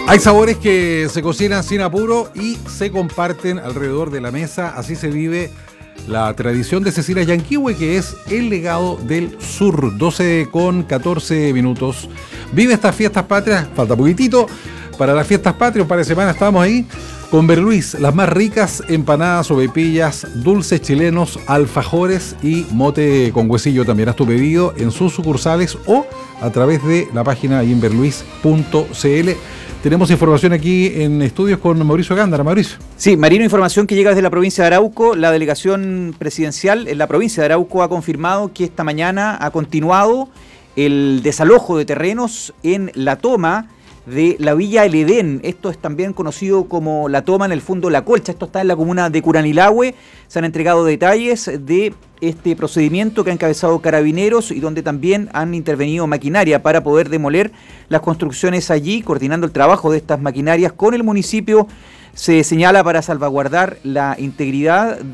Hay sabores que se cocinan sin apuro y se comparten alrededor de la mesa. Así se vive la tradición de Cecilia Yanquihue, que es el legado del sur. 12:14. Vive estas fiestas patrias, falta poquitito para las fiestas patrias, un par de semanas estamos ahí, con Berluis, las más ricas empanadas, sopaipillas, dulces chilenos, alfajores y mote con huesillo. También haz tu pedido en sus sucursales o a través de la página inberluis.cl. Tenemos información aquí en estudios con Mauricio Gándara. Mauricio. Sí, Marino, información que llega desde la provincia de Arauco. La delegación presidencial en la provincia de Arauco ha confirmado que esta mañana ha continuado el desalojo de terrenos en la toma de la Villa El Edén. Esto es también conocido como la toma en el fondo La Colcha. Esto está en la comuna de Curanilahue. Se han entregado detalles de este procedimiento que ha encabezado Carabineros y donde también han intervenido maquinaria para poder demoler las construcciones allí, coordinando el trabajo de estas maquinarias con el municipio. Se señala para salvaguardar la integridad